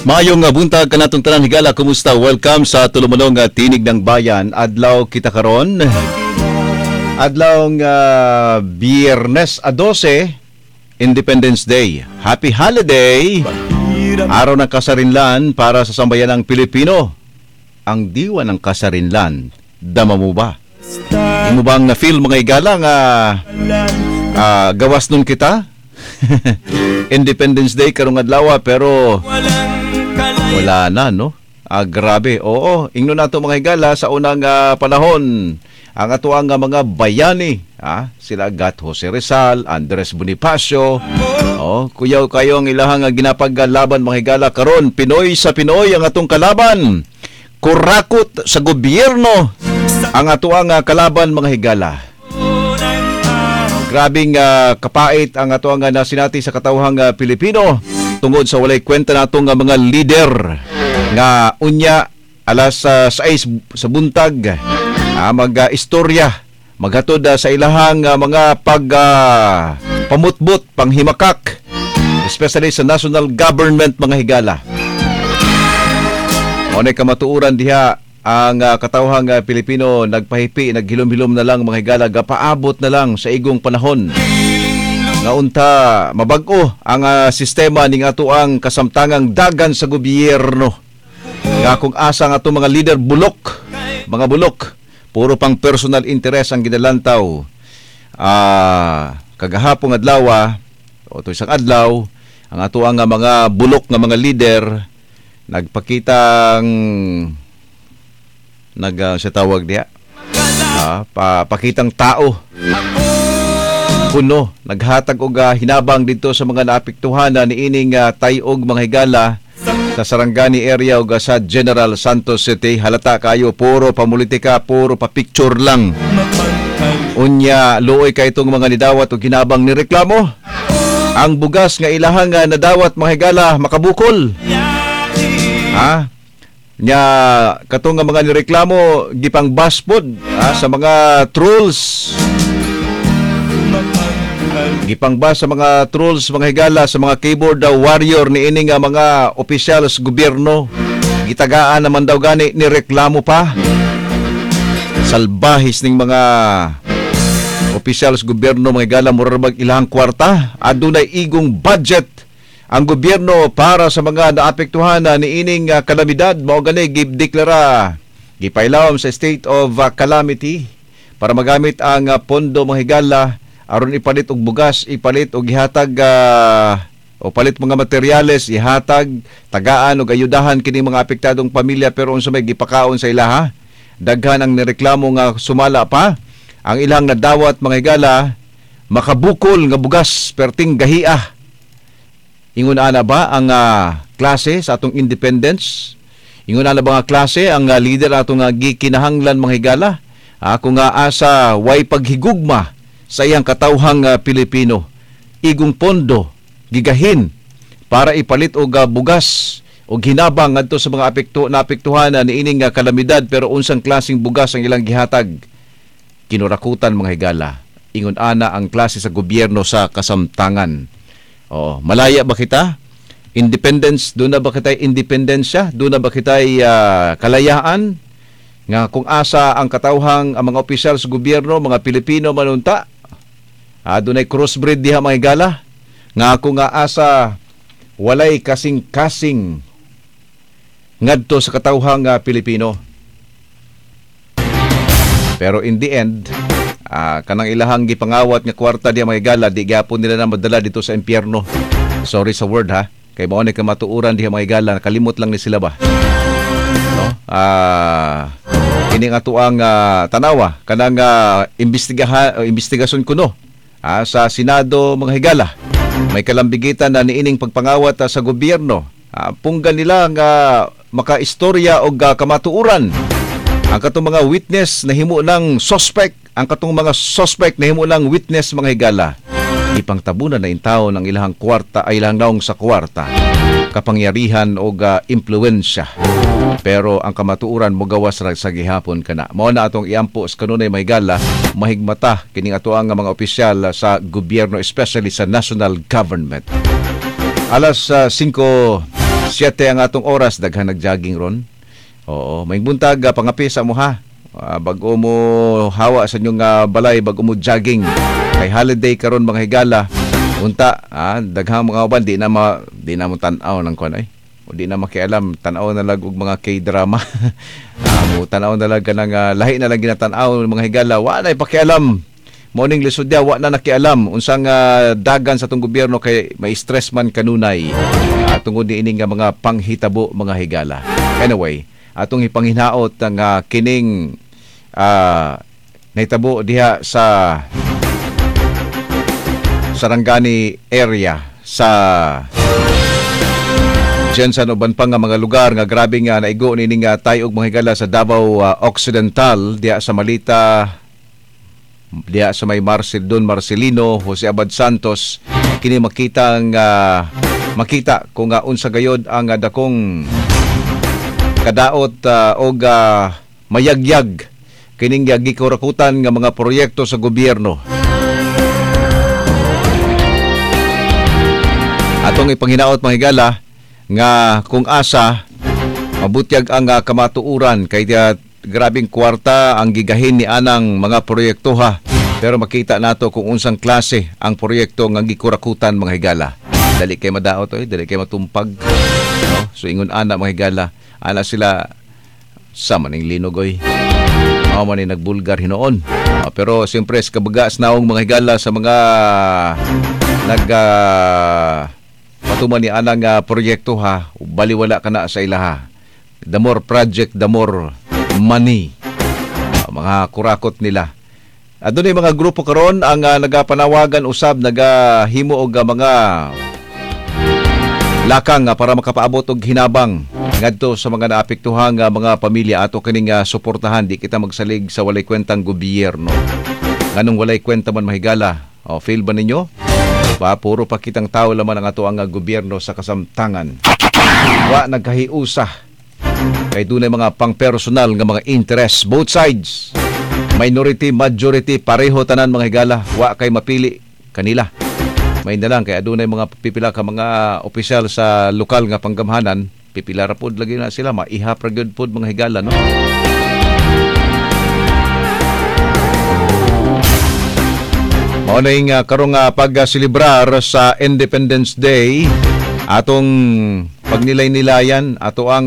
Maayong buntag kanatong tanan higala, kumusta? Welcome sa Tulumalong Tinig ng Bayan. Adlaw kita karon. Adlaw Biyernes 12, Independence Day. Happy holiday. Araw ng kasarinlan para sa sambayanang Pilipino. Ang diwa ng kasarinlan, dama mo ba? Imo bang na-feel mga higala nga gawas nun kita? Independence Day karong adlaw pero wala na, no? Grabe. Oo, ingno nato mga higala sa unang panahon. Ang ato ang mga bayani, sila Gat Jose Rizal, Andres Bonifacio. Kuyaw kayo ang ilahang ginapaglaban mga higala karon. Pinoy sa Pinoy ang atong kalaban. Kurakot sa gobyerno ang ato ang kalaban mga higala. Grabing kapait ang ato ang nasinati sa katawhang Pilipino tungod sa walay kwenta natong mga leader nga unya alas 6 sa buntag mag-istorya maghatod sa ilahang mga pamutbot, panghimakak, especially sa national government mga higala. Onay kamatuuran diha ang katawhang Pilipino nagpahipi, naghilom-hilom na lang mga higala, gapaabot na lang sa igong panahon nga unta mabag-o ang sistema ning ato ang kasamtangang dagan sa gobyerno. Nga kung asa nga atong mga leader mga bulok, puro pang personal interest ang ginalantaw. Kagahapong adlaw o isang adlaw, ang ato ang mga bulok nga mga leader nagpakitang sa tawag diya pakitang tao kuno, naghatag og hinabang dito sa mga naapektuhan ni ining tayog mga higala sa Sarangani area o sa General Santos City. Halata kayo, puro pamulitika, puro pa picture lang. Unya, luoy kay itong mga nidawat o hinabang ni reklamo. Ang bugas nga ilahang nadawat mga higala makabukol. Nya katong nga mga nireklamo gipang baspod sa mga trolls. Gipangbas sa mga trolls mga higala, sa mga keyboard warrior ni ining mga opisyal sa gobyerno. Gitagaan naman daw gani ni reklamo pa. Salbahis ning mga opisyal sa gobyerno mga higala, murag ilang kwarta. Adunay igong budget ang gobyerno para sa mga naapektuhan ni ining kalamidad. Mao gani gideklara, gipailawom sa state of calamity para magamit ang pondo mga higala aron ipalit og bugas, ipalit og ihatag o palit mga materyales, ihatag, tagaan og ayudahan kini mga apektadong pamilya. Pero unsa may gipakaon sa ilaha, daghan ang nireklamo nga sumala pa ang ilang nadawat mga higala makabukol nga bugas perting gahia. Ingon ana ba ang klase sa atong independence? Ingon ana ba nga klase ang leader atong gikinahanglan mga higala? Kung nga asa way paghigugma sa iyang katawhang Pilipino, igong pondo gigahin para ipalit og bugas o hinabang ngadto sa mga naapektuhan ni ining kalamidad. Pero unsang klaseng bugas ang ilang gihatag? Kinurakutan mga higala. Ingon ana ang klase sa gobyerno sa kasamtangan. Malaya ba kita? Independence, doon na ba kita independensya? Doon na ba kita kalayaan? Nga kung asa ang katawhang ang mga opisyal sa gobyerno, mga Pilipino manunta, doon ay crossbreed diha mga higala. Nga kung asa walay kasing-kasing ngadto sa katawhang Pilipino. Pero in the end, kanang ilahang gipangawat nga kwarta diha mga higala, di gyapon nila na madala dito sa impyerno. Sorry sa word kay mao ni kamatuuran diha mga higala, nakalimot lang ni sila ba. No? Ini nga tuang tanawa kanang investigasyon kuno sa Senado mga higala. May kalambigitan na niining pagpangawat sa gobyerno. Punggan nila nga makaistorya o kamatuuran. Ang katong mga witness na himo ng suspect, ang katong mga suspect na himo ng witness mga higala, ipangtabunan na intaw ng ilahang kwarta ay ilang naong sa kwarta, kapangyarihan o impluensya. Pero ang kamatuuran mo gawas sa gihapon kana. Mao na atong iampo sa kanunay mga higala, mahigmata kining ato ang mga opisyal sa gobyerno, especially sa national government. Alas 5 7 ang atong oras, daghan nag-jogging ron. Oo, may buntag pangapi sa mo ha. Bago mo hawa sa inyong balay, bago mo jogging. Kay holiday karon mga higala. Unta, daghang mga uban di na mo tan-aw ng kuan ay. O di na makialam, tan-aw na lag og mga K-drama. Mo tan-aw na lag kanang lahi na lang ginatan-aw mga higala. Wa na pakialam. Morning lisod dia, wa na nakialam unsang dagan sa tong gobyerno kay may stress man kanunay. Tungod ni ining mga panghitabo mga higala. Anyway, atong ipanghinaot ang kining nahitabo diha sa Sarangani area sa Jensen uban pa nga mga lugar nga grabe nga naigo nining tayog mga higala sa Davao Occidental diha sa Malita, diha sa may Don Marcelino, Jose Abad Santos. Kini makita kung unsa gayod ang dakong kadaot og mayagyag kining gikurakutan nga mga proyekto sa gobyerno. Atong ipanghinaot mga higala nga kung asa mabutyag ang kamatuuran kay grabing kwarta ang gigahin ni anang mga proyekto ha. Pero makita nato kung unsang klase ang proyekto nga gikurakutan mga higala. Dali kay madaot dali kay matumpag. No? So ingon ana mga higala, ana sila sa maning linog Mao man ni nagbulgar hinoon. Pero siyempre sa kabagas naong mga higala sa mga patuman ni anang proyekto ha, baliwala ka na sa ilaha. The more project, the more money. Mga kurakot nila. Doon ay mga grupo karon ang nagapanawagan usab nagahimo og mga lakang para makapaabot og hinabang ngadto sa mga naapektuhang mga pamilya ato kining suportahan. Di kita magsalig sa walay kwentang gobyerno. Nganong walay kwenta man mahigala? Feel ba ninyo? Puro pa kitang tao laman ang ato ang gobyerno sa kasamtangan. Wa nagkahiusa. Kay dunay mga pang-personal nga mga interest. Both sides. Minority, majority, pareho tanan mga higala. Wa kay mapili kanila. May na lang kay adunay mga pipila ka mga opisyal sa lokal nga panggamhanan. Pipila ra pod lagi na sila. Maihap ra gyud pod mga higala, no? Mao na yung karong pagsilibrar sa Independence Day, atong pagnilay-nilayan, ato ang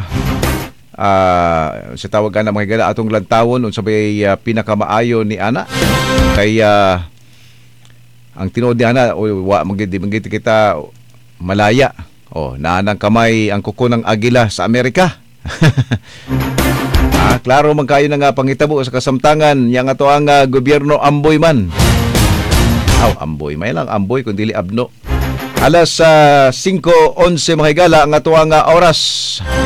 sa tawagan na mga higala, atong lantawon, unsabay pinakamaayo ni ana. Kaya ang tinuod ni ana, manggit kita malaya. Naanang kamay ang kuko ng agila sa Amerika. Klaro man kayo na pangitabo sa kasamtangan, yang ato ang gobyerno amboy man. Amboy. May lang amboy kung dili abno. Alas 5:11 mga higala ang ato ang oras.